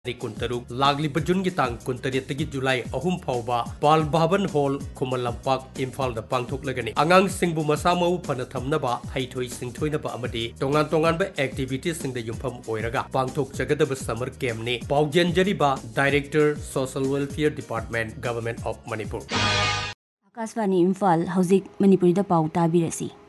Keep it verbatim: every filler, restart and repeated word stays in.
कुंतरुक लागलिब जून की तांग कुंतरेत की जुलाई अहुम फाउबा बाल भवन हॉल खुमल लंपाक इम्फाल दा पांगथोकलगनी आंगांग सिंगबु मसा मउ फन थमनबा हैथोई सिंथोइनबा अमदि तोंगान तोंगानबा एक्टिविटीज सिंग दा युमफम ओइरगा पांगथोक जगदब समर कैम्प ने पाउजेनजरीबा director social welfare department government of Manipur Akashvani Imphal हौजिक Manipuri दा पाउ ताबिरसी।